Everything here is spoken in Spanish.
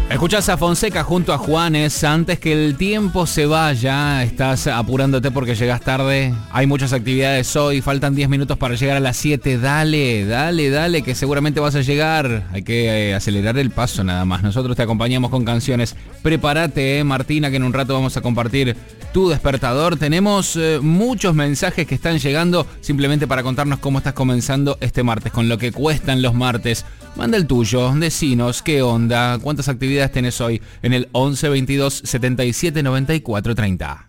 Escuchás a Fonseca junto a Juanes. Antes que el tiempo se vaya, estás apurándote porque llegas tarde. Hay muchas actividades hoy, faltan 10 minutos para llegar a las 7. Dale, que seguramente vas a llegar. Hay que acelerar el paso nada más. Nosotros te acompañamos con canciones. Prepárate, Martina, que en un rato vamos a compartir tu despertador. Tenemos muchos mensajes que están llegando simplemente para contarnos cómo estás comenzando este martes, con lo que cuestan los martes. Manda el tuyo, decinos qué onda, cuántas actividades tenés hoy en el 11 22 77 94 30.